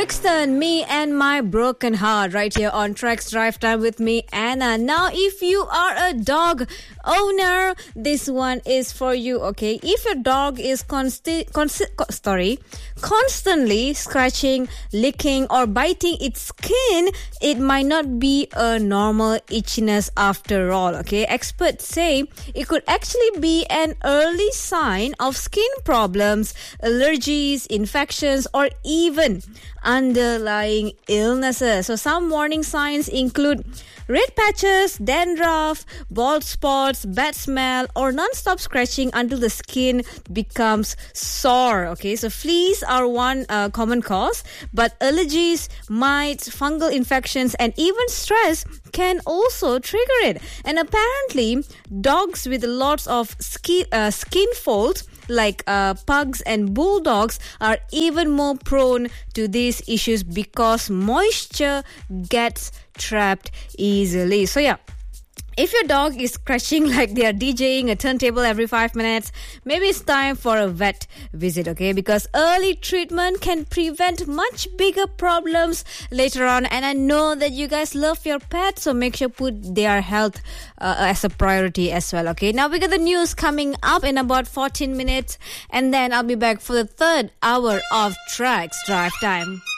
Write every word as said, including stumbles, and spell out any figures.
Brixton, me and my broken heart, right here on Tracks Drive Time with me, Anna. Now, if you are a dog owner, this one is for you, okay? If your dog is consti- consti- co- sorry, constantly scratching, licking, or biting its skin, it might not be a normal itchiness after all, okay? Experts say it could actually be an early sign of skin problems, allergies, infections, or even underlying illnesses. So some warning signs include red patches, dandruff, bald spots, bad smell, or non-stop scratching until the skin becomes sore. Okay, so fleas are one uh, common cause, but allergies, mites, fungal infections, and even stress can also trigger it. And apparently, dogs with lots of skin, uh, skin folds like uh, pugs and bulldogs are even more prone to these issues because moisture gets trapped easily. So yeah, if your dog is scratching like they are DJing a turntable every five minutes, maybe it's time for a vet visit, okay? Because early treatment can prevent much bigger problems later on. And I know that you guys love your pets, so make sure put their health uh, as a priority as well, okay? Now we got the news coming up in about fourteen minutes, and then I'll be back for the third hour of Tracks Drive Time.